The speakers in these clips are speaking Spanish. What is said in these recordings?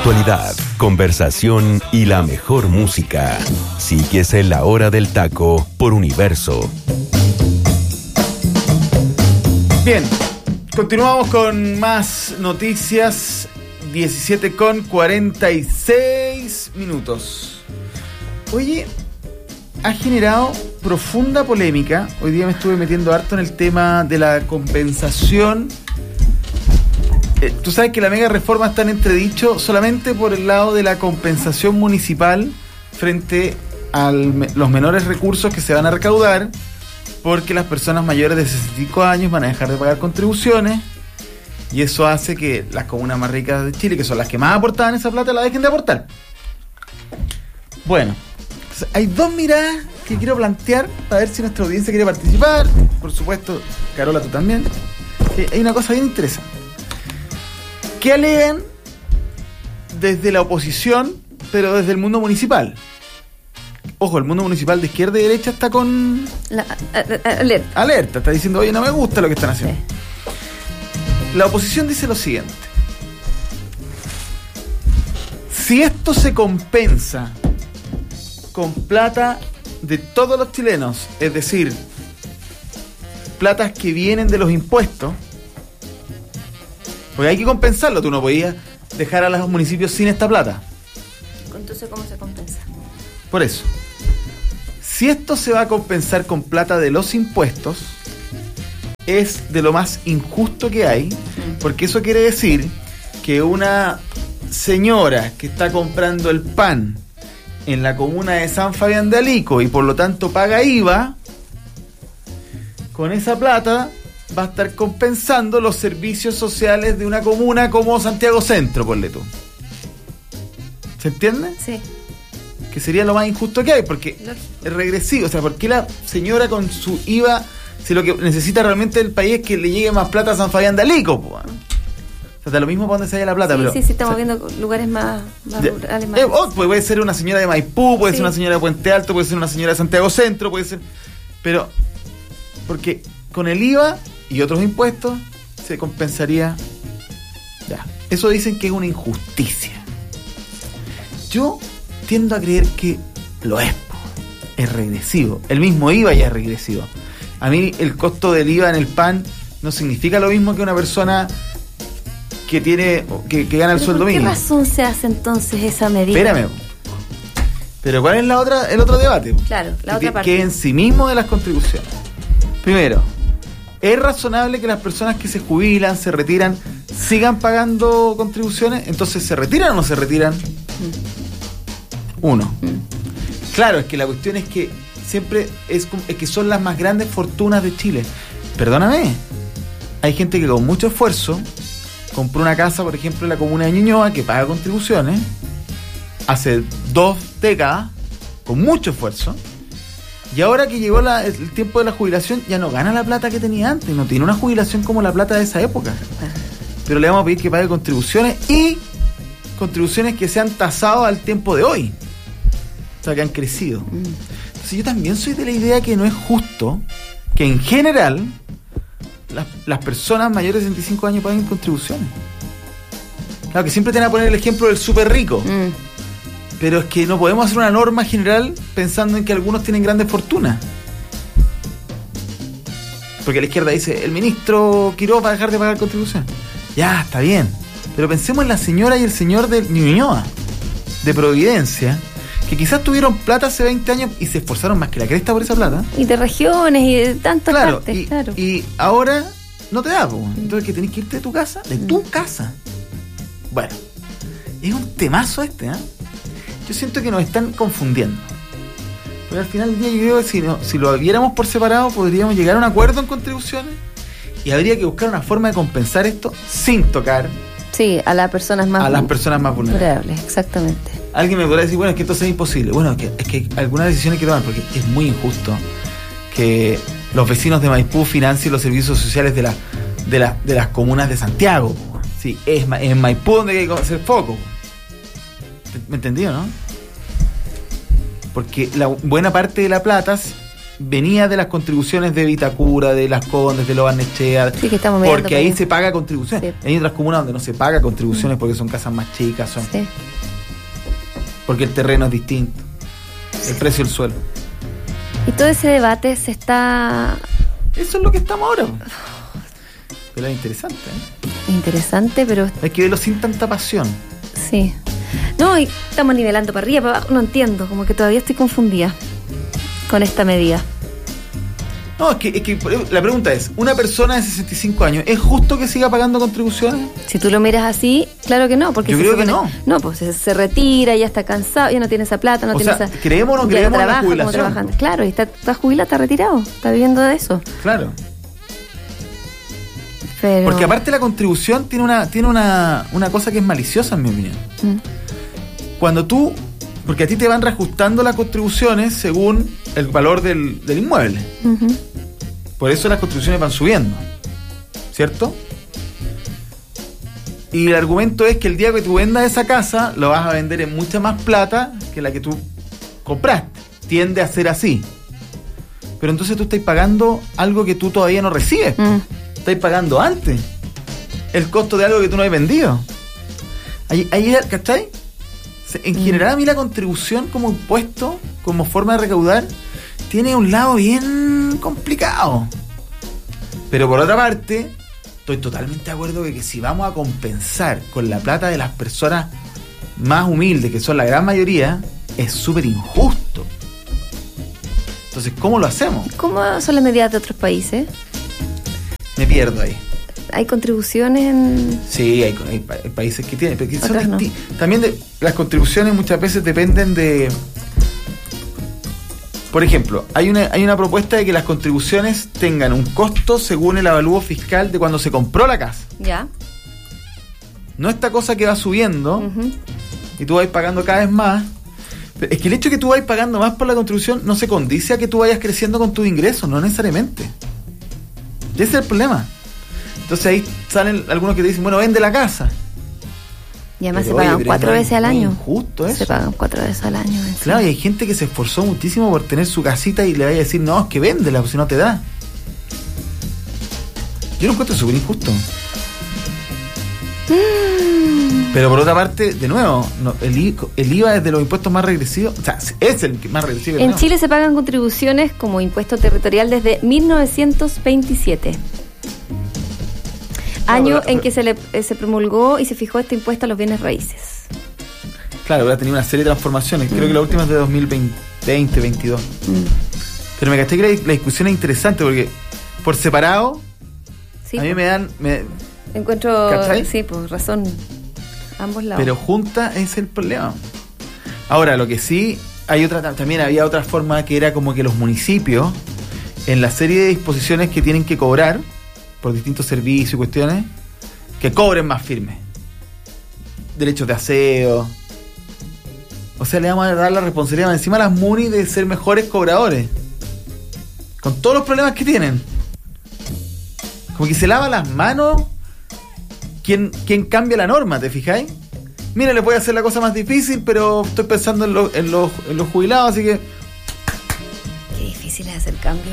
actualidad, conversación y la mejor música. Sigues en La Hora del Taco por Universo. Bien, continuamos con más noticias. 17:46. Oye, ha generado profunda polémica. Hoy día me estuve metiendo harto en el tema de la compensación. Tú sabes que la mega reforma está en entredicho solamente por el lado de la compensación municipal frente a los menores recursos que se van a recaudar, porque las personas mayores de 65 años van a dejar de pagar contribuciones, y eso hace que las comunas más ricas de Chile, que son las que más aportaban esa plata, la dejen de aportar. Bueno, hay dos miradas que quiero plantear para ver si nuestra audiencia quiere participar. Por supuesto, Carola, tú también. Hay una cosa bien interesante. ¿Qué alegan desde la oposición, pero desde el mundo municipal? Ojo, el mundo municipal de izquierda y derecha está con... alerta, está diciendo, oye, no me gusta lo que están haciendo. Sí. La oposición dice lo siguiente: si esto se compensa con plata de todos los chilenos, es decir, platas que vienen de los impuestos, porque hay que compensarlo, tú no podías dejar a los municipios sin esta plata. Entonces, ¿cómo se compensa? Por eso, si esto se va a compensar con plata de los impuestos, es de lo más injusto que hay, porque eso quiere decir que una señora que está comprando el pan en la comuna de San Fabián de Alico y por lo tanto paga IVA, con esa plata va a estar compensando los servicios sociales de una comuna como Santiago Centro, ponle tú. ¿Se entiende? Sí. Que sería lo más injusto que hay, porque es regresivo. O sea, ¿por qué la señora con su IVA, si lo que necesita realmente el país es que le llegue más plata a San Fabián de Alico? O sea, da lo mismo para donde se vaya la plata. Sí, pero, sí, estamos viendo lugares más rurales. Puede ser una señora de Maipú, puede ser una señora de Puente Alto, puede ser una señora de Santiago Centro, puede ser... Pero, porque con el IVA y otros impuestos se compensaría... Ya, eso dicen que es una injusticia. Yo tiendo a creer que lo es regresivo. El mismo IVA ya es regresivo. A mí el costo del IVA en el pan no significa lo mismo que una persona que tiene que gana el sueldo mínimo. ¿Por qué razón se hace entonces esa medida? Espérame. Pero ¿cuál es el otro debate? Claro, la otra parte. Que en sí mismo de las contribuciones. Primero, ¿es razonable que las personas que se jubilan, se retiran, sigan pagando contribuciones? Entonces, ¿se retiran o no se retiran? Uno. Claro, es que la cuestión es que siempre es que son las más grandes fortunas de Chile. Perdóname, hay gente que con mucho esfuerzo compró una casa, por ejemplo, en la comuna de Ñuñoa, que paga contribuciones hace 2 décadas, con mucho esfuerzo, y ahora que llegó el tiempo de la jubilación, ya no gana la plata que tenía antes, no tiene una jubilación como la plata de esa época. Pero le vamos a pedir que pague contribuciones, y contribuciones que se han tasado al tiempo de hoy, o sea, que han crecido. Entonces yo también soy de la idea que no es justo que en general las personas mayores de 65 años paguen contribuciones. Claro que siempre te van a poner el ejemplo del súper rico, pero es que no podemos hacer una norma general pensando en que algunos tienen grandes fortunas, porque la izquierda dice, el ministro Quiroz va a dejar de pagar contribuciones. Ya, está bien, pero pensemos en la señora y el señor de Ñuñoa, de Providencia, que quizás tuvieron plata hace 20 años y se esforzaron más que la cresta por esa plata. Y de regiones y de tantas partes, claro. Y ahora no te da, entonces que tenés que irte de tu casa, tu casa. Bueno, es un temazo este, ¿eh? Yo siento que nos están confundiendo. Pero al final del día yo creo que si lo viéramos por separado, podríamos llegar a un acuerdo en contribuciones y habría que buscar una forma de compensar esto sin tocar a las personas más vulnerables. Exactamente. Alguien me podrá decir, bueno, es que esto es imposible. Bueno, es que hay algunas decisiones que tomar, porque es muy injusto que los vecinos de Maipú financien los servicios sociales de las comunas de Santiago. Sí, es en Maipú donde hay que hacer foco. ¿Me entendió, no? Porque la buena parte de la plata venía de las contribuciones de Vitacura, de Las Condes, de Lo Barnechea, sí, que estamos porque ahí se paga contribuciones. Sí. Hay otras comunas donde no se paga contribuciones porque son casas más chicas, sí. Porque el terreno es distinto, el precio del suelo. Y todo ese debate se está... Eso es lo que estamos ahora. Pero es interesante, Interesante, pero... Hay que verlo sin tanta pasión. Sí. No, y estamos nivelando para arriba, para abajo, no entiendo, como que todavía estoy confundida con esta medida. No, es que la pregunta es, ¿una persona de 65 años es justo que siga pagando contribuciones? Si tú lo miras así, claro que no, porque yo creo que no. No, pues se retira, ya está cansado, ya no tiene esa plata, no tiene esa... ¿creemos o no creemos en la jubilación? Claro, y está jubilado, está retirado, está viviendo de eso. Claro. Pero... Porque aparte la contribución tiene una cosa que es maliciosa, en mi opinión. Cuando tú... Porque a ti te van reajustando las contribuciones según el valor del inmueble. Por eso las contribuciones van subiendo, ¿cierto? Y el argumento es que el día que tú vendas esa casa, lo vas a vender en mucha más plata que la que tú compraste. Tiende a ser así. Pero entonces tú estás pagando algo que tú todavía no recibes. Estás pagando antes el costo de algo que tú no has vendido. Ahí, ¿cachai? En general, a mí la contribución como impuesto, como forma de recaudar, tiene un lado bien complicado. Pero por otra parte, estoy totalmente de acuerdo que si vamos a compensar con la plata de las personas más humildes, que son la gran mayoría, es súper injusto. Entonces, ¿cómo lo hacemos? ¿Cómo son las medidas de otros países? Me pierdo ahí. ¿Hay contribuciones en...? Sí, hay países que tienen, pero que son no. También las contribuciones muchas veces dependen de... Por ejemplo, hay una propuesta de que las contribuciones tengan un costo según el avalúo fiscal de cuando se compró la casa. Ya. No esta cosa que va subiendo y tú vas pagando cada vez más. Pero es que el hecho de que tú vayas pagando más por la contribución no se condice a que tú vayas creciendo con tus ingresos, no necesariamente. Y ese es el problema. Entonces ahí salen algunos que te dicen, bueno, vende la casa. Y además se pagan 4 veces al año. Injusto eso. Se pagan 4 veces al año. Claro, y hay gente que se esforzó muchísimo por tener su casita y le vaya a decir, no, es que véndela, pues si no te da. Yo lo encuentro súper injusto. Pero por otra parte, de nuevo, el IVA es de los impuestos más regresivos. O sea, es el más regresivo. En Chile se pagan contribuciones como impuesto territorial desde 1927. Año en que se promulgó y se fijó este impuesto a los bienes raíces. Claro, ha tenido una serie de transformaciones. Creo que la última es de 2020-22. Pero me caché que la discusión es interesante porque por separado, sí, a mí me dan... Encuentro, ¿cachai? Sí, pues razón, ambos lados. Pero junta es el problema. Ahora, lo que sí, también había otra forma que era como que los municipios, en la serie de disposiciones que tienen que cobrar por distintos servicios y cuestiones, que cobren más firmes. Derechos de aseo. O sea, le vamos a dar la responsabilidad encima a las MUNI de ser mejores cobradores. Con todos los problemas que tienen. Como que se lava las manos quien cambia la norma, ¿te fijáis? Mira, le voy a hacer la cosa más difícil, pero estoy pensando en los jubilados, así que... Qué difícil es hacer cambio.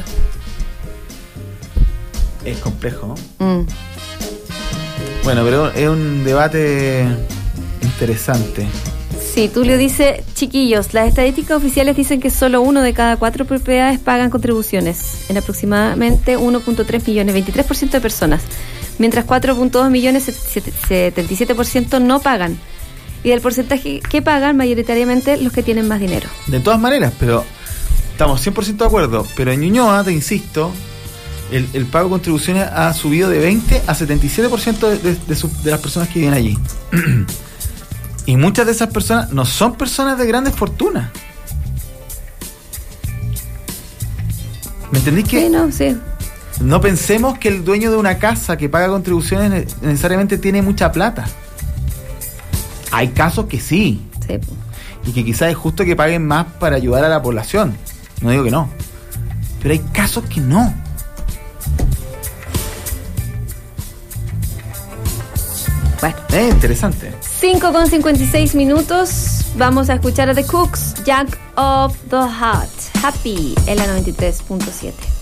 Es complejo, ¿no? Bueno, pero es un debate interesante. Sí, Tulio dice, chiquillos, las estadísticas oficiales dicen que solo 1 de cada 4 propiedades pagan contribuciones, en aproximadamente 1.3 millones, 23% de personas, mientras 4.2 millones, 77% no pagan. Y del porcentaje que pagan, mayoritariamente los que tienen más dinero. De todas maneras, pero estamos 100% de acuerdo, pero en Ñuñoa, te insisto, el pago de contribuciones ha subido de 20 a 77% de las personas que viven allí. Y muchas de esas personas no son personas de grandes fortunas. ¿Me entendís? Que sí. No pensemos que el dueño de una casa que paga contribuciones necesariamente tiene mucha plata. Hay casos que sí. Y que quizás es justo que paguen más para ayudar a la población. No digo que no. Pero hay casos que no. Bueno, interesante. 5:56 minutos. Vamos a escuchar a The Cooks, Jack of the Heart. Happy en la 93.7.